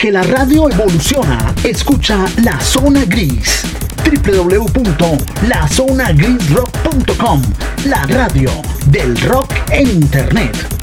que la radio evoluciona, escucha La Zona Gris. www.lazonagrisrock.com, la radio del rock en internet.